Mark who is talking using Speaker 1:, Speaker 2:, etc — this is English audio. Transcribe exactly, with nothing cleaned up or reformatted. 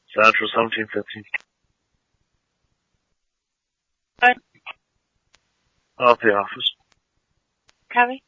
Speaker 1: Central seventeen fifteen.
Speaker 2: Hi.
Speaker 1: Off the office.
Speaker 2: Copy.